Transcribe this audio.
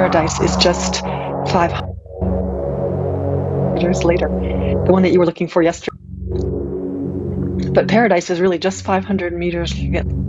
Paradise is just 500 meters later, the one that you were looking for yesterday. But Paradise is really just 500 meters. You get